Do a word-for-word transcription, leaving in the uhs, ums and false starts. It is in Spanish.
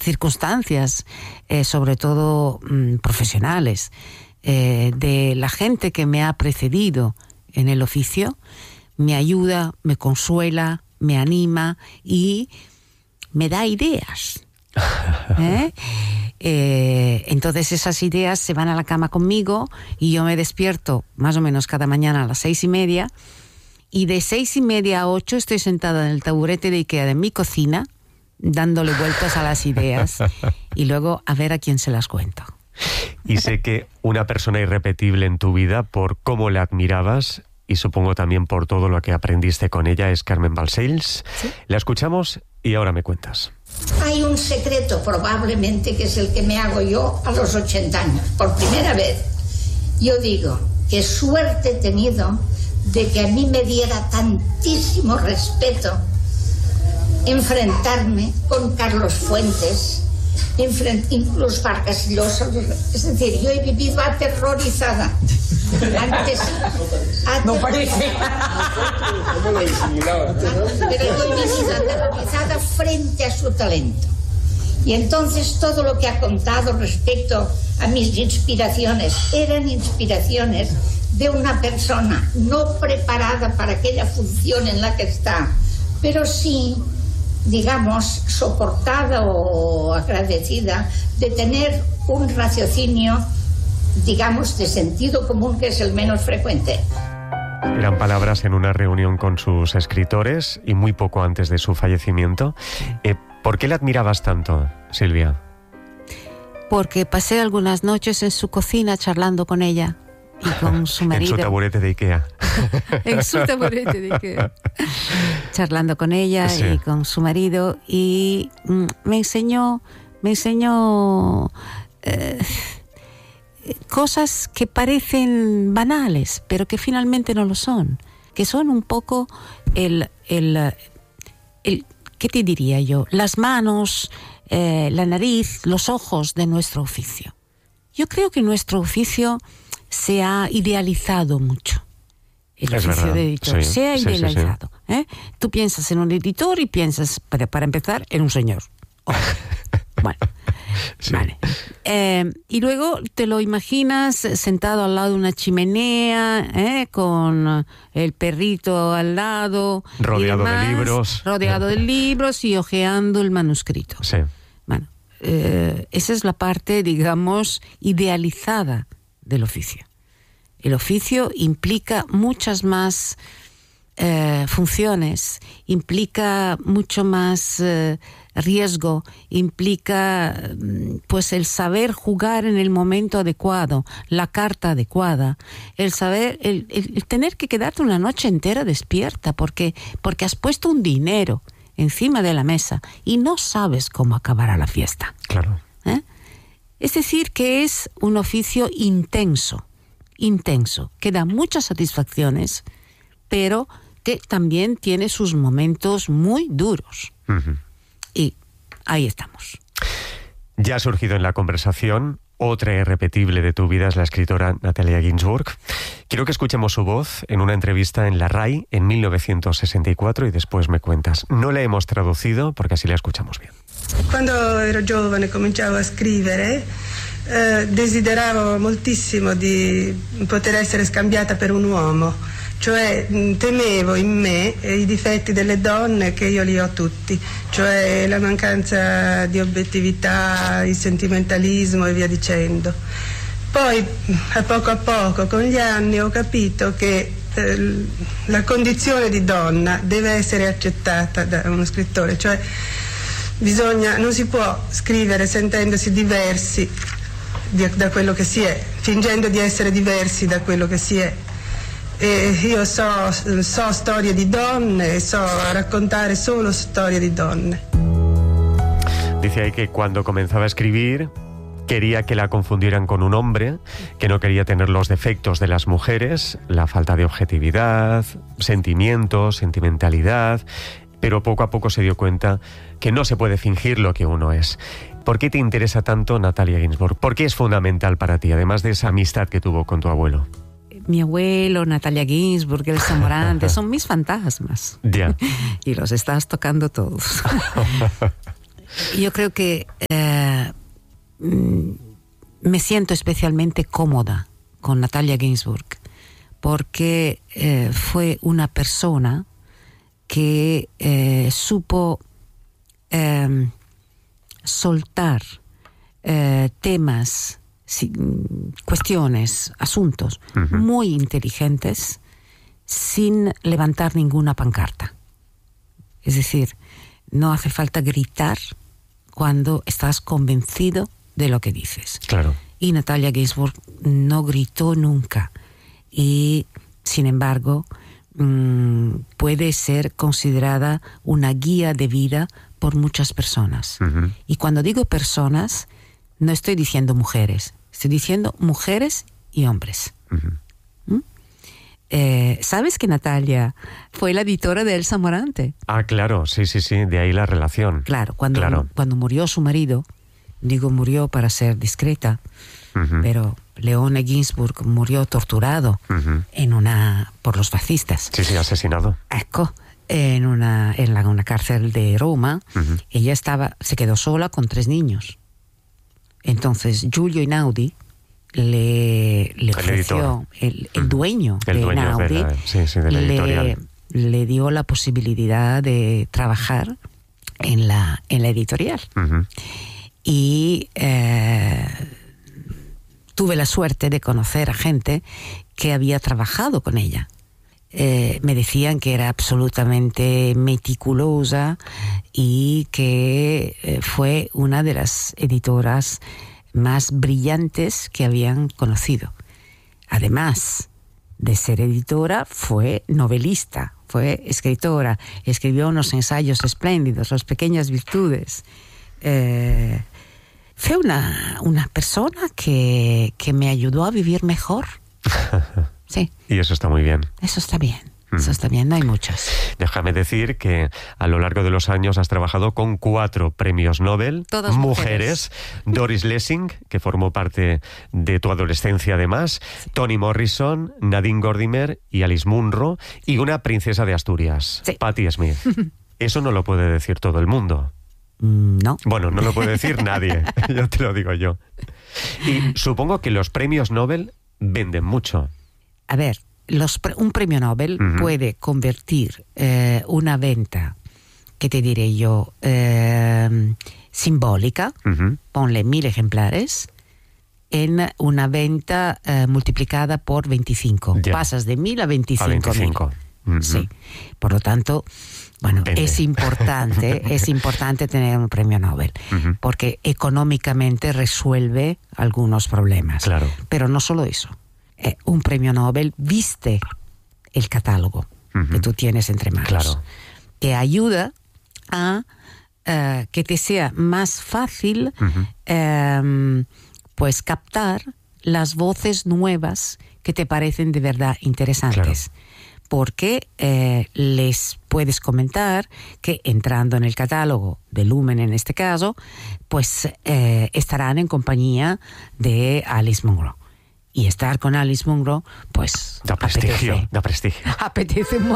circunstancias, eh, sobre todo mmm, profesionales, eh, de la gente que me ha precedido en el oficio, me ayuda, me consuela, me anima y me da ideas. ¿Eh? Eh, entonces esas ideas se van a la cama conmigo y yo me despierto más o menos cada mañana a las seis y media, y de seis y media a ocho estoy sentada en el taburete de Ikea de mi cocina dándole vueltas a las ideas y luego a ver a quién se las cuento. Y sé que una persona irrepetible en tu vida por cómo la admirabas y supongo también por todo lo que aprendiste con ella es Carmen Balcells. ¿Sí? La escuchamos y ahora me cuentas. Hay un secreto probablemente que es el que me hago yo a los ochenta años. Por primera vez yo digo, qué suerte he tenido de que a mí me diera tantísimo respeto enfrentarme con Carlos Fuentes, incluso Vargas Llosa. Es decir, yo he vivido aterrorizada. Antes, ater... no parece. Pero yo he vivido aterrorizada frente a su talento. Y entonces todo lo que ha contado respecto a mis inspiraciones eran inspiraciones de una persona no preparada para aquella función en la que está, pero sí, digamos, soportada o agradecida de tener un raciocinio, digamos, de sentido común, que es el menos frecuente. Eran palabras en una reunión con sus escritores y muy poco antes de su fallecimiento. Eh, ¿Por qué la admirabas tanto, Silvia? Porque pasé algunas noches en su cocina charlando con ella y con su marido. En su taburete de Ikea. En su taburete de Ikea. Charlando con ella, sí, y con su marido. Y mm, me enseñó, me enseñó eh, cosas que parecen banales, pero que finalmente no lo son. Que son un poco el, el, el ¿qué te diría yo? Las manos, eh, la nariz, los ojos de nuestro oficio. Yo creo que nuestro oficio se ha idealizado mucho. El es oficio verdad. de editor Sí, se ha sí, idealizado. sí, sí. ¿eh? Tú piensas en un editor y piensas, para, para empezar, en un señor. Oh. Bueno, sí. Vale. Eh, y luego te lo imaginas sentado al lado de una chimenea, ¿eh? Con el perrito al lado. Rodeado demás, de libros. Rodeado de libros y hojeando el manuscrito. Sí. Bueno, eh, esa es la parte, digamos, idealizada del oficio. El oficio implica muchas más eh, funciones, implica mucho más eh, riesgo, implica pues el saber jugar en el momento adecuado, la carta adecuada, el saber, el, el, el tener que quedarte una noche entera despierta porque, porque has puesto un dinero encima de la mesa y no sabes cómo acabará la fiesta. Claro. ¿Eh? Es decir, que es un oficio intenso, intenso, que da muchas satisfacciones, pero que también tiene sus momentos muy duros. Uh-huh. Y ahí estamos. Ya ha surgido en la conversación otra irrepetible de tu vida, es la escritora Natalia Ginzburg. Quiero que escuchemos su voz en una entrevista en la R A I en mil novecientos sesenta y cuatro y después me cuentas. No la hemos traducido porque así la escuchamos bien. Quando ero giovane cominciavo a scrivere, eh, desideravo moltissimo di poter essere scambiata per un uomo, cioè temevo in me i difetti delle donne che io li ho tutti, cioè la mancanza di obiettività, il sentimentalismo e via dicendo. Poi a poco a poco con gli anni ho capito che eh, la condizione di donna deve essere accettata da uno scrittore, cioè bisogna, non si può scrivere sentendosi diversi di, da quello che si è, fingendo di essere diversi da quello che si è. E io so, so storie di donne, so raccontare solo storie di donne. Dice ahí que cuando comenzaba a escribir quería que la confundieran con un hombre, que no quería tener los defectos de las mujeres, la falta de objetividad, sentimientos, sentimentalidad, pero poco a poco se dio cuenta que no se puede fingir lo que uno es. ¿Por qué te interesa tanto Natalia Ginzburg? ¿Por qué es fundamental para ti, además de esa amistad que tuvo con tu abuelo? Mi abuelo, Natalia Ginzburg, el Zamorante, son mis fantasmas. Ya. Y los estás tocando todos. Yo creo que eh, mm, me siento especialmente cómoda con Natalia Ginzburg porque eh, fue una persona que eh, supo eh, soltar eh, temas, si, cuestiones, asuntos uh-huh. muy inteligentes sin levantar ninguna pancarta. Es decir, no hace falta gritar cuando estás convencido de lo que dices. Claro. Y Natalia Ginzburg no gritó nunca. Y, sin embargo, mmm, puede ser considerada una guía de vida por muchas personas. Uh-huh. Y cuando digo personas, no estoy diciendo mujeres, estoy diciendo mujeres y hombres. Uh-huh. ¿Mm? Eh, ¿Sabes que Natalia fue la editora de Elsa Morante? Ah, claro, sí, sí, sí, de ahí la relación. Claro, cuando, claro. cuando murió su marido, digo murió para ser discreta, uh-huh. pero Leone Ginzburg murió torturado uh-huh. en una por los fascistas. Sí, sí, asesinado. Ecco, en una, en la, una cárcel de Roma, uh-huh. ella estaba, se quedó sola con tres niños. Entonces Giulio Einaudi le, le ofreció, el, el dueño el de dueño Einaudi, de la, sí, sí, de la editorial. Le, le dio la posibilidad de trabajar en la, en la editorial. Uh-huh. Y eh, tuve la suerte de conocer a gente que había trabajado con ella. Eh, me decían que era absolutamente meticulosa y que eh, fue una de las editoras más brillantes que habían conocido. Además de ser editora, fue novelista, fue escritora, escribió unos ensayos espléndidos, Las pequeñas virtudes. Eh, fue una, una persona que, que me ayudó a vivir mejor. Sí. Y eso está muy bien. Eso está bien. Eso está bien, no hay muchas. Déjame decir que a lo largo de los años has trabajado con cuatro premios Nobel. Todas mujeres. mujeres. Doris Lessing, que formó parte de tu adolescencia además, sí. Toni Morrison, Nadine Gordimer y Alice Munro, y una princesa de Asturias, sí. Patti Smith. Eso no lo puede decir todo el mundo. No. Bueno, no lo puede decir nadie, ya te lo digo yo. Y supongo que los premios Nobel venden mucho. A ver, los pre- un premio Nobel uh-huh. puede convertir eh, una venta, que te diré yo, eh, simbólica, uh-huh. ponle mil ejemplares, en una venta eh, multiplicada por veinticinco. Ya. Pasas de mil a veinticinco. A veinticinco. Uh-huh. Sí. Por lo tanto, bueno, Vende. es importante, es importante tener un premio Nobel, uh-huh. porque económicamente resuelve algunos problemas. Claro. Pero no solo eso. Eh, un premio Nobel viste el catálogo uh-huh. que tú tienes entre manos. Claro. Te ayuda a uh, que te sea más fácil uh-huh. um, pues captar las voces nuevas que te parecen de verdad interesantes. Claro. Porque eh, les puedes comentar que entrando en el catálogo de Lumen en este caso, pues eh, estarán en compañía de Alice Munro. Y estar con Alice Munro, pues da prestigio, apetece, da prestigio. Apetece un